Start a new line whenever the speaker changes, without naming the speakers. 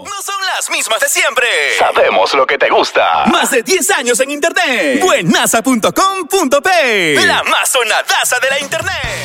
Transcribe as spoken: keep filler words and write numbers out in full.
No son las mismas de siempre.
Sabemos lo que te gusta.
Más de diez años en internet. Buenaza punto com punto pe. La más sonadaza de la internet.